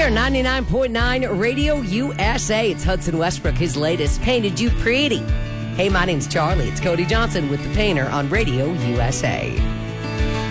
Here, 99.9 Radio USA. It's Hudson Westbrook, his latest, Painted You Pretty. Hey, my name's Charlie. It's Cody Johnson with The Painter on Radio USA.